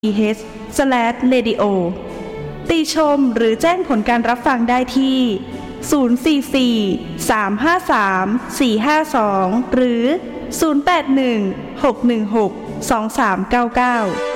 th/radio ติชมหรือแจ้งผลการรับฟังได้ที่044 353 452หรือ081 616 2399